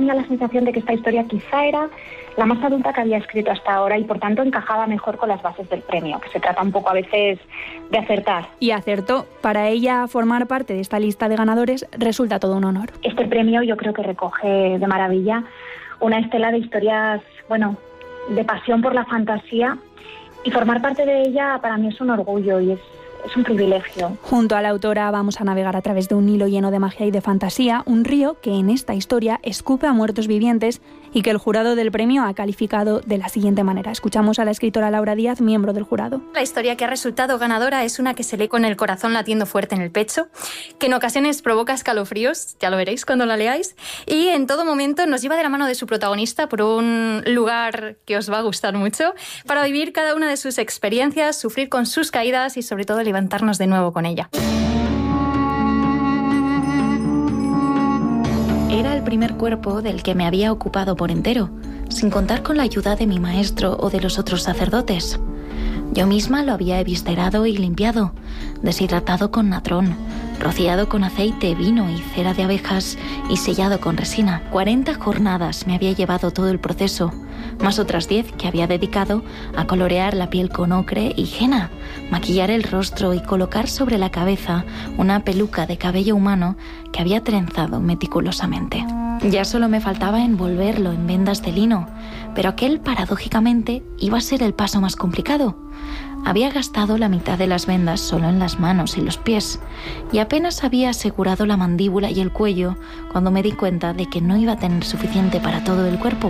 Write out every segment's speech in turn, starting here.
tenía la sensación de que esta historia quizá era la más adulta que había escrito hasta ahora y por tanto encajaba mejor con las bases del premio, que se trata un poco a veces de acertar. Y acertó. Para ella formar parte de esta lista de ganadores resulta todo un honor. Este premio yo creo que recoge de maravilla una estela de historias, de pasión por la fantasía, y formar parte de ella para mí es un orgullo y es un privilegio. Junto a la autora vamos a navegar a través de un hilo lleno de magia y de fantasía, un río que en esta historia escupe a muertos vivientes y que el jurado del premio ha calificado de la siguiente manera. Escuchamos a la escritora Laura Díaz, miembro del jurado. La historia que ha resultado ganadora es una que se lee con el corazón latiendo fuerte en el pecho, que en ocasiones provoca escalofríos, ya lo veréis cuando la leáis, y en todo momento nos lleva de la mano de su protagonista por un lugar que os va a gustar mucho, para vivir cada una de sus experiencias, sufrir con sus caídas y sobre todo levantarnos de nuevo con ella. Era el primer cuerpo del que me había ocupado por entero, sin contar con la ayuda de mi maestro o de los otros sacerdotes. Yo misma lo había eviscerado y limpiado, deshidratado con natrón, rociado con aceite, vino y cera de abejas y sellado con resina. 40 jornadas me había llevado todo el proceso, más otras 10 que había dedicado a colorear la piel con ocre y henna, maquillar el rostro y colocar sobre la cabeza una peluca de cabello humano que había trenzado meticulosamente. Ya solo me faltaba envolverlo en vendas de lino, pero aquel paradójicamente iba a ser el paso más complicado. Había gastado la mitad de las vendas solo en las manos y los pies, y apenas había asegurado la mandíbula y el cuello cuando me di cuenta de que no iba a tener suficiente para todo el cuerpo.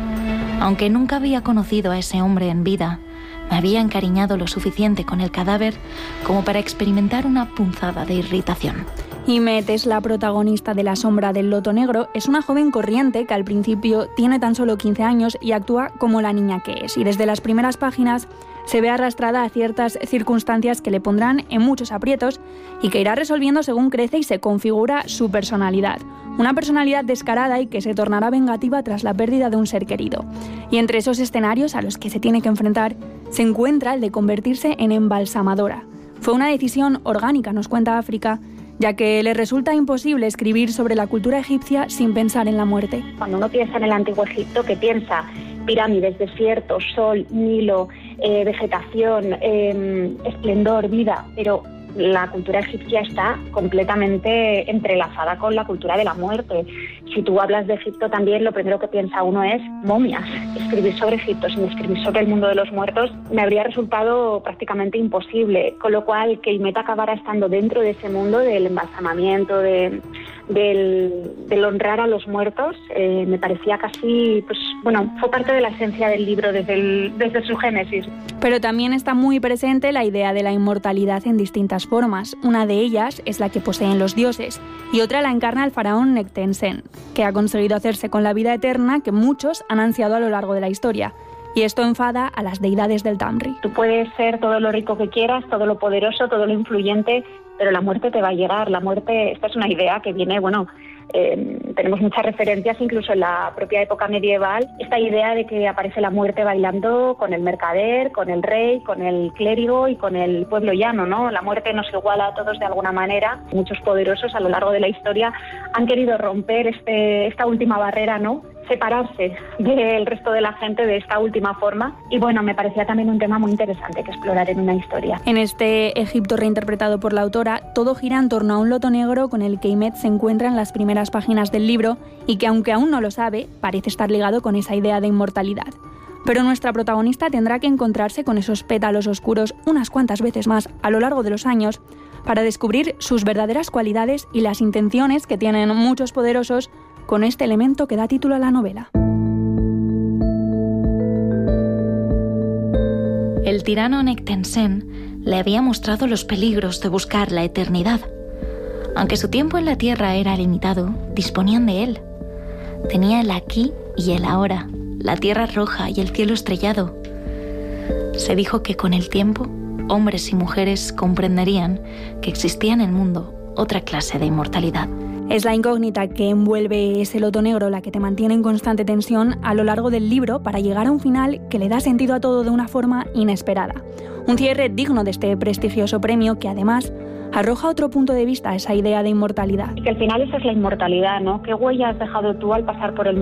Aunque nunca había conocido a ese hombre en vida, me había encariñado lo suficiente con el cadáver como para experimentar una punzada de irritación. Imet es la protagonista de La sombra del loto negro. Es una joven corriente que al principio tiene tan solo 15 años y actúa como la niña que es. Y desde las primeras páginas se ve arrastrada a ciertas circunstancias que le pondrán en muchos aprietos y que irá resolviendo según crece y se configura su personalidad. Una personalidad descarada y que se tornará vengativa tras la pérdida de un ser querido. Y entre esos escenarios a los que se tiene que enfrentar se encuentra el de convertirse en embalsamadora. Fue una decisión orgánica, nos cuenta África, ya que le resulta imposible escribir sobre la cultura egipcia sin pensar en la muerte. Cuando uno piensa en el Antiguo Egipto, ¿qué piensa? Pirámides, desiertos, sol, Nilo, vegetación, esplendor, vida, pero la cultura egipcia está completamente entrelazada con la cultura de la muerte. Si tú hablas de Egipto también, lo primero que piensa uno es momias. Escribir sobre Egipto sin escribir sobre el mundo de los muertos me habría resultado prácticamente imposible, con lo cual que Imet acabara estando dentro de ese mundo del embalsamamiento, del honrar a los muertos, me parecía casi, fue parte de la esencia del libro desde su génesis. Pero también está muy presente la idea de la inmortalidad en distintas formas. Una de ellas es la que poseen los dioses y otra la encarna el faraón Nectensen, que ha conseguido hacerse con la vida eterna que muchos han ansiado a lo largo de la historia. Y esto enfada a las deidades del Tamri. Tú puedes ser todo lo rico que quieras, todo lo poderoso, todo lo influyente, pero la muerte te va a llegar. La muerte, esta es una idea que viene, tenemos muchas referencias incluso en la propia época medieval, esta idea de que aparece la muerte bailando con el mercader, con el rey, con el clérigo y con el pueblo llano, ¿no? La muerte nos iguala a todos de alguna manera. Muchos poderosos a lo largo de la historia han querido romper esta última barrera, ¿no? Separarse del resto de la gente de esta última forma y me parecía también un tema muy interesante que explorar en una historia. En este Egipto reinterpretado por la autora, todo gira en torno a un loto negro con el que Imet se encuentra en las primeras páginas del libro y que, aunque aún no lo sabe, parece estar ligado con esa idea de inmortalidad. Pero nuestra protagonista tendrá que encontrarse con esos pétalos oscuros unas cuantas veces más a lo largo de los años para descubrir sus verdaderas cualidades y las intenciones que tienen muchos poderosos con este elemento que da título a la novela. El tirano Nectensen le había mostrado los peligros de buscar la eternidad. Aunque su tiempo en la tierra era limitado, disponían de él. Tenía el aquí y el ahora, la tierra roja y el cielo estrellado. Se dijo que con el tiempo, hombres y mujeres comprenderían que existía en el mundo otra clase de inmortalidad. Es la incógnita que envuelve ese loto negro la que te mantiene en constante tensión a lo largo del libro para llegar a un final que le da sentido a todo de una forma inesperada. Un cierre digno de este prestigioso premio que además arroja otro punto de vista a esa idea de inmortalidad. Y que al final esa es la inmortalidad, ¿no? ¿Qué huella has dejado tú al pasar por el